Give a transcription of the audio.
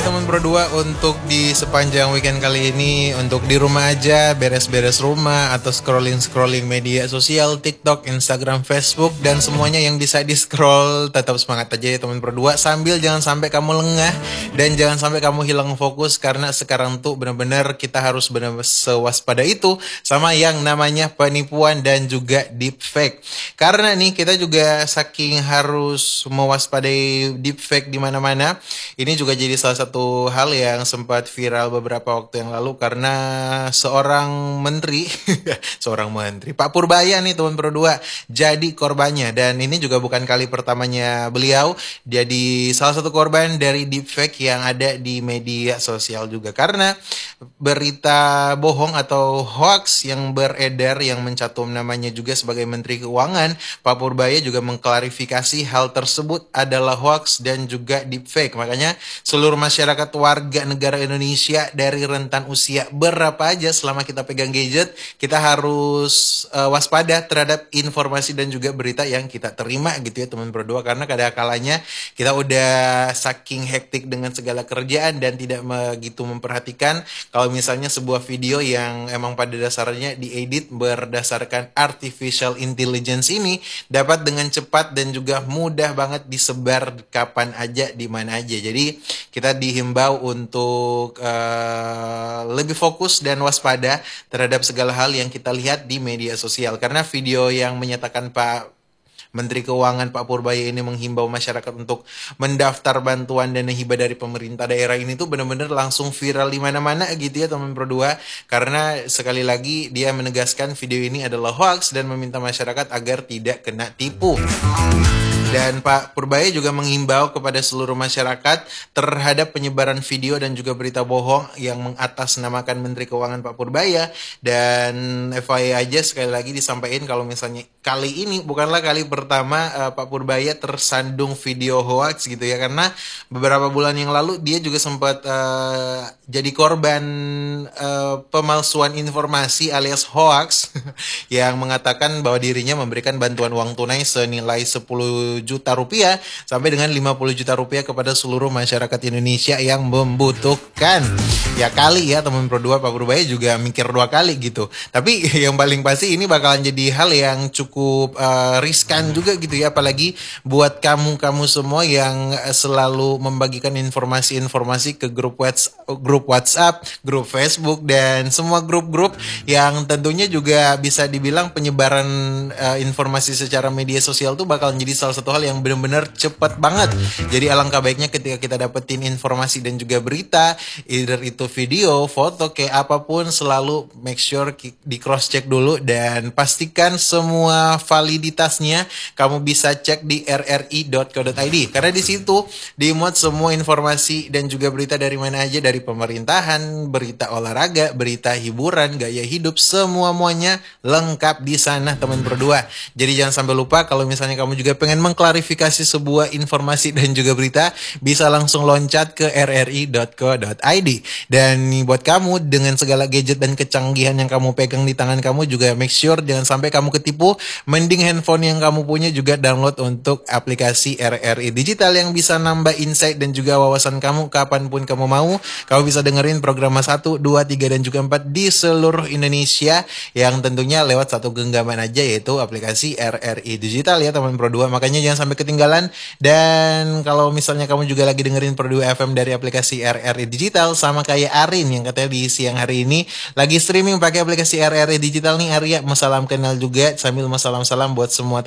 teman Pro 2 untuk di sepanjang weekend kali ini. Untuk di rumah aja, beres-beres rumah atau scrolling-scrolling media sosial, TikTok, Instagram, Facebook, dan semuanya yang bisa di-scroll. Tetap semangat aja ya teman Pro 2, sambil jangan sampai kamu lengah dan jangan sampai kamu hilang fokus, karena sekarang tuh benar-benar kita harus benar-benar sewaspada itu sama yang namanya penipuan dan juga deepfake. Karena nih kita juga saking harus mewaspadai deepfake di mana-mana. Ini juga jadi salah satu hal yang sempat viral beberapa waktu yang lalu karena seorang menteri, Pak Purbaya nih teman Pro 2 jadi korbannya, dan ini juga bukan kali pertamanya beliau jadi salah satu korban dari deepfake yang ada di media sosial juga, karena berita bohong atau hoax yang beredar yang mencantum namanya juga sebagai Menteri Keuangan. Pak Purbaya juga mengklarifikasi hal tersebut adalah hoax dan juga deepfake. Makanya seluruh masyarakat warga negara Indonesia dari rentan usia berapa aja, selama kita pegang gadget, kita harus waspada terhadap informasi dan juga berita yang kita terima gitu ya teman Pro 2, karena kadang-kalanya kita udah saking hektik dengan segala kerjaan dan tidak begitu memperhatikan kalau misalnya sebuah video yang emang pada dasarnya diedit berdasarkan artificial intelligence ini dapat dengan cepat dan juga mudah banget disebar kapan aja di mana aja. Jadi kita dihimbau untuk lebih fokus dan waspada terhadap segala hal yang kita lihat di media sosial, karena video yang menyatakan Menteri Keuangan Pak Purbaya ini menghimbau masyarakat untuk mendaftar bantuan dana hibah dari pemerintah daerah ini tuh benar-benar langsung viral di mana-mana gitu ya teman Pro 2, karena sekali lagi dia menegaskan video ini adalah hoax dan meminta masyarakat agar tidak kena tipu. Dan Pak Purbaya juga menghimbau kepada seluruh masyarakat terhadap penyebaran video dan juga berita bohong yang mengatasnamakan Menteri Keuangan Pak Purbaya. Dan FYI aja sekali lagi disampaikan kalau misalnya kali ini bukanlah kali pertama Pak Purbaya tersandung video hoax gitu ya, karena beberapa bulan yang lalu dia juga sempat jadi korban pemalsuan informasi alias hoax yang mengatakan bahwa dirinya memberikan bantuan uang tunai senilai 10 juta rupiah sampai dengan 50 juta rupiah kepada seluruh masyarakat Indonesia yang membutuhkan. Ya kali ya teman Pro 2, Pak Purbaya juga mikir dua kali gitu. Tapi yang paling pasti ini bakalan jadi hal yang cukup riskan juga gitu ya, apalagi buat kamu semua yang selalu membagikan informasi-informasi ke grup WhatsApp, grup Facebook, dan semua grup-grup yang tentunya juga bisa dibilang penyebaran informasi secara media sosial tuh bakal jadi salah satu hal yang benar-benar cepat banget. Jadi alangkah baiknya ketika kita dapetin informasi dan juga berita, either itu video, foto, kayak apapun, selalu make sure di cross check dulu dan pastikan semua validitasnya kamu bisa cek di rri.co.id, karena di situ dimuat semua informasi dan juga berita dari mana aja, dari pemerintahan, berita olahraga, berita hiburan, gaya hidup, semuanya lengkap di sana teman Pro 2. Jadi jangan sampai lupa kalau misalnya kamu juga pengen mengklarifikasi sebuah informasi dan juga berita, bisa langsung loncat ke rri.co.id. Dan buat kamu dengan segala gadget dan kecanggihan yang kamu pegang di tangan kamu juga make sure jangan sampai kamu ketipu. Mending handphone yang kamu punya juga download untuk aplikasi RRI Digital yang bisa nambah insight dan juga wawasan kamu kapanpun kamu mau. Kamu bisa dengerin program 1, 2, 3, dan juga 4 di seluruh Indonesia yang tentunya lewat satu genggaman aja, yaitu aplikasi RRI Digital ya teman Pro 2. Makanya jangan sampai ketinggalan. Dan kalau misalnya kamu juga lagi dengerin Pro 2 FM dari aplikasi RRI Digital, sama kayak Arin yang katanya di siang hari ini lagi streaming pakai aplikasi RRI Digital nih, Arya, salam kenal juga sambil salam buat semua